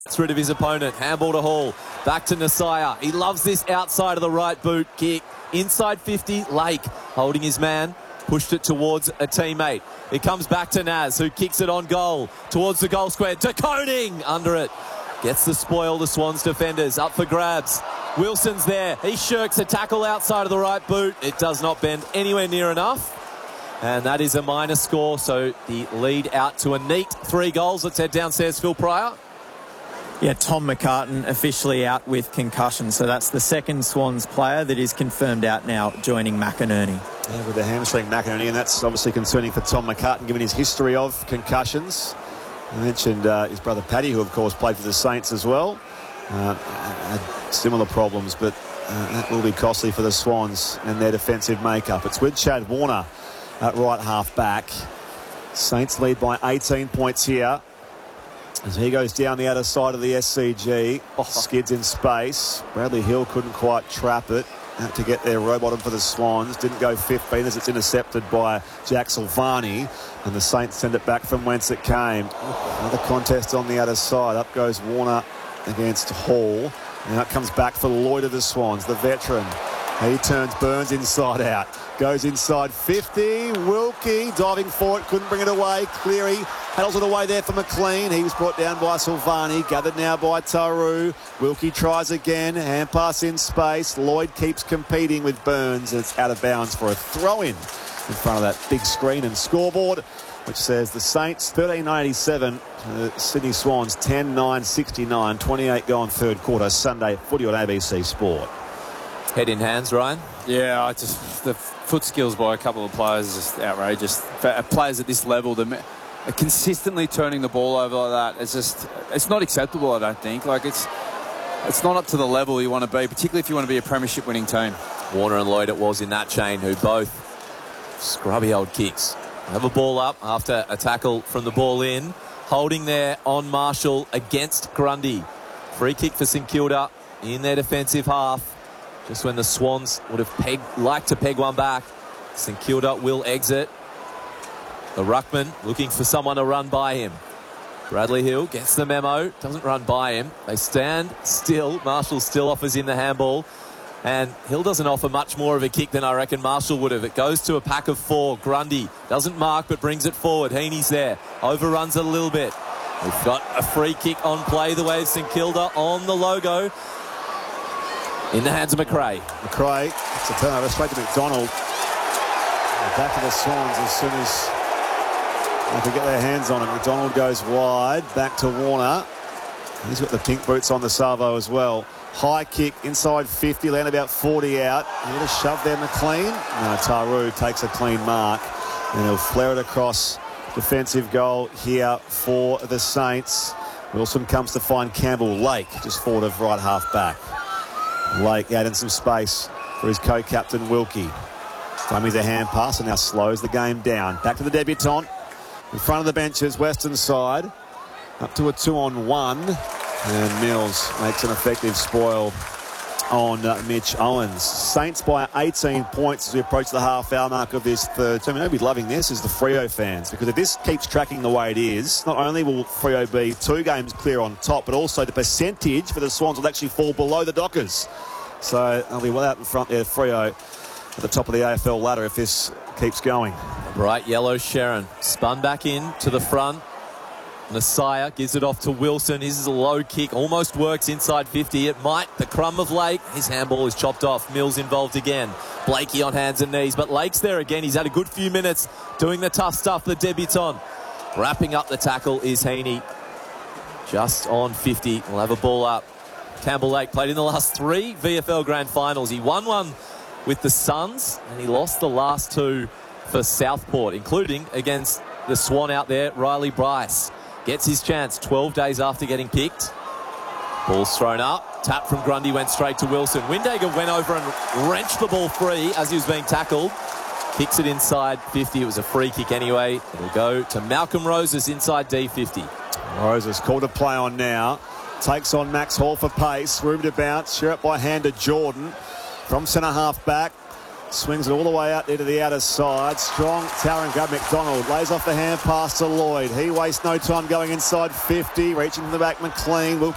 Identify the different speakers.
Speaker 1: Gets rid of his opponent. Handball to Hall. Back to Nasaya. He loves this outside of the right boot kick. Inside 50, Lake holding his man. Pushed it towards a teammate. It comes back to Naz, who kicks it on goal. Towards the goal square. To Koning. Under it. Gets the spoil, the Swans defenders. Up for grabs. Wilson's there. He shirks a tackle outside of the right boot. It does not bend anywhere near enough. And that is a minor score. So the lead out to a neat 3 goals. Let's head downstairs, Phil Pryor.
Speaker 2: Yeah, Tom McCartan officially out with concussion. So that's the second Swans player that is confirmed out now, joining McInerney.
Speaker 3: Yeah, with the hamstring McInerney, and that's obviously concerning for Tom McCartan, given his history of concussions. I mentioned his brother Paddy, who of course played for the Saints as well. Had similar problems, but that will be costly for the Swans and their defensive makeup. It's with Chad Warner at right half back. Saints lead by 18 points here. As he goes down the outer side of the SCG, skids in space. Bradley Hill couldn't quite trap it. Had to get there, row bottom for the Swans. Didn't go 15 as it's intercepted by Jack Silvani. And the Saints send it back from whence it came. Another contest on the outer side. Up goes Warner against Hall. And that comes back for Lloyd of the Swans, the veteran. He turns Burns inside out. Goes inside 50. Wilkie diving for it. Couldn't bring it away. Cleary handles it away there for McLean. He was brought down by Silvani. Gathered now by Taru. Wilkie tries again. Hand pass in space. Lloyd keeps competing with Burns. And it's out of bounds for a throw-in in front of that big screen and scoreboard, which says the Saints 13.87. The Sydney Swans 10-9-69. 28 gone third quarter. Sunday footy on ABC Sport.
Speaker 1: Head in hands, Ryan.
Speaker 4: Yeah, the foot skills by a couple of players is just outrageous. For players at this level, they're consistently turning the ball over like that. It's not acceptable, I don't think. Like it's not up to the level you want to be, particularly if you want to be a premiership winning team.
Speaker 1: Warner and Lloyd it was in that chain, who both scrubby old kicks. Have a ball up after a tackle from the ball in. Holding there on Marshall against Grundy. Free kick for St Kilda in their defensive half. Just when the Swans would have liked to peg one back. St Kilda will exit. The ruckman looking for someone to run by him. Bradley Hill gets the memo, doesn't run by him. They stand still. Marshall still offers in the handball. And Hill doesn't offer much more of a kick than I reckon Marshall would have. It goes to a pack of 4. Grundy doesn't mark but brings it forward. Heaney's there. Overruns it a little bit. We've got a free kick on play the way of St Kilda on the logo. In the hands of McRae.
Speaker 3: McRae, it's a turnover straight to McDonald. Back to the Swans as soon as they can get their hands on it. McDonald goes wide, back to Warner. He's got the pink boots on the salvo as well. High kick inside 50, land about 40 out. A little shove there, McLean. No, Taru takes a clean mark. And he'll flare it across. Defensive goal here for the Saints. Wilson comes to find Campbell. Lake just forward of right half back. Lake out in some space for his co-captain Wilkie. Dummies a hand pass and now slows the game down. Back to the debutant. In front of the benches, Western side. Up to a 2-on-1. And Mills makes an effective spoil on Mitch Owens. Saints by 18 points as we approach the half-hour mark of this third. So, I mean, they'll be loving this as the Freo fans, because if this keeps tracking the way it is, not only will Freo be 2 games clear on top, but also the percentage for the Swans will actually fall below the Dockers. So they'll be well out in front there, Freo, at the top of the AFL ladder if this keeps going.
Speaker 1: Bright yellow Sharon spun back in to the front. Nasaya gives it off to Wilson. This is a low kick, almost works inside 50. It might. The crumb of Lake. His handball is chopped off. Mills involved again. Blakey on hands and knees, but Lake's there again. He's had a good few minutes doing the tough stuff, the debutant. Wrapping up the tackle is Heaney. Just on 50. We'll have a ball up. Campbell Lake played in the last 3 VFL Grand Finals. He won one with the Suns, and he lost the last 2 for Southport, including against the Swan out there, Riley Bryce. Gets his chance 12 days after getting picked. Ball's thrown up. Tap from Grundy went straight to Wilson. Windhager went over and wrenched the ball free as he was being tackled. Kicks it inside 50. It was a free kick anyway. It'll go to Malcolm Roses inside D50.
Speaker 3: Roses called to play on now. Takes on Max Hall for pace. Room to bounce. Share it by hand to Jordan. From centre half back. Swings it all the way out there to the outer side. Strong tower and grab. McDonald lays off the hand pass to Lloyd. He wastes no time going inside 50. Reaching to the back, McLean. Will